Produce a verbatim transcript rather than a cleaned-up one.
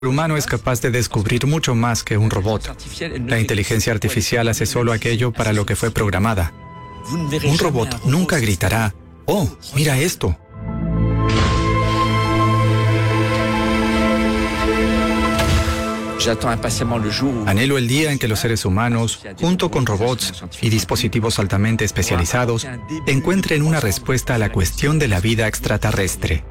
El humano es capaz de descubrir mucho más que un robot. La inteligencia artificial hace solo aquello para lo que fue programada. Un robot nunca gritará, «Oh, mira esto». Anhelo el día en que los seres humanos, junto con robots y dispositivos altamente especializados, encuentren una respuesta a la cuestión de la vida extraterrestre.